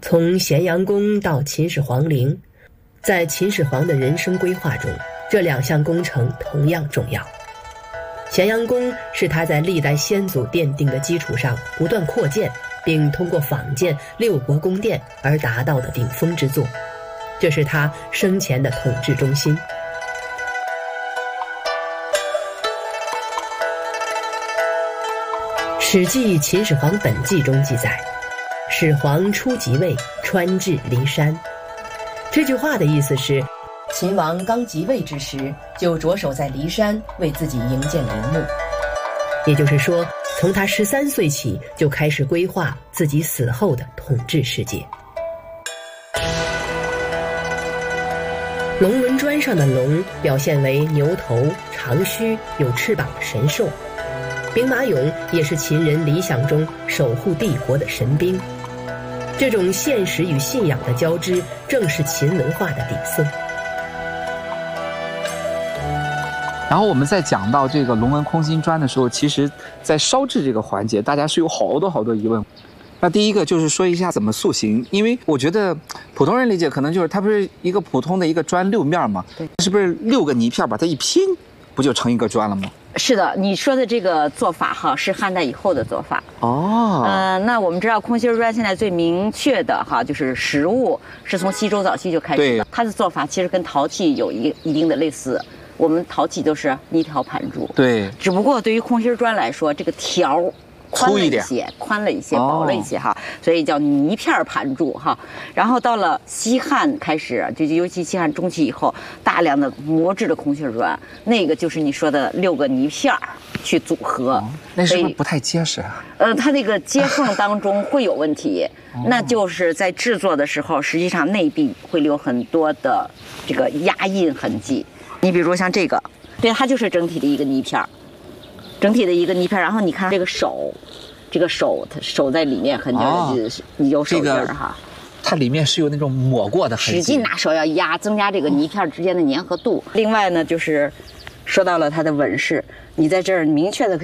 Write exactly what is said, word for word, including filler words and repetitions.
从咸阳宫到秦始皇陵，在秦始皇的人生规划中，这两项工程同样重要。咸阳宫是他在历代先祖奠定的基础上不断扩建，并通过仿建六国宫殿而达到的顶峰之作，这是他生前的统治中心。《史记·秦始皇本纪》中记载，始皇初即位，穿至骊山。这句话的意思是，秦王刚即位之时，就着手在骊山为自己营建陵墓。也就是说，从他十三岁起，就开始规划自己死后的统治世界。龙纹砖上的龙表现为牛头、长须、有翅膀的神兽。兵马俑也是秦人理想中守护帝国的神兵。这种现实与信仰的交织，正是秦文化的底色。 然后我们在讲到这个龙纹空心砖的时候，其实在烧制这个环节，大家是有好多好多疑问。那第一个就是说一下怎么塑形，因为我觉得普通人理解可能就是它不是一个普通的一个砖六面嘛，对，是不是六个泥片把它一拼，不就成一个砖了吗？ 是的，你说的这个做法哈是汉代以后的做法哦。 呃，那我们知道空心砖现在最明确的哈就是实物是从西周早期就开始的，它的做法其实跟陶器有一一定的类似。我们陶器都是泥条盘柱，对，只不过对于空心砖来说，这个条宽了一些，宽了一些，薄了一些哈，所以叫泥片盘柱哈。然后到了西汉开始，就尤其西汉中期以后，大量的磨制的空心砖，那个就是你说的六个泥片去组合，哦、 那是不是不太结实啊？ 呃，它那个接缝当中会有问题，那就是在制作的时候，实际上内壁会留很多的这个压印痕迹。你比如像这个，对，它就是整体的一个泥片。整体的一个泥片，然后你看这个手，这个手它手在里面很久、哦、有手印哈、 这个，它里面是有那种抹过的痕迹， 使劲拿手要压，增加这个泥片之间的粘合度。另外呢，就是说到了它的纹饰，你在这儿明确的可以。